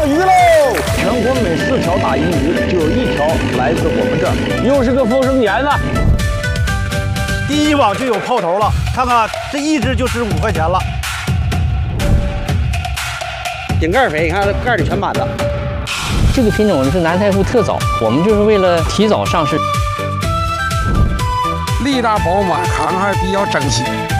鱼喽！全国每4条大银鱼就有1条来自我们这儿，又是个丰收年了。 第一网就有泡头了，看看这一只就值5块钱了。 顶盖肥，你看盖里全满了。 这个品种是南太湖特早，我们就是为了提早上市。 力大饱满，扛还比较整齐。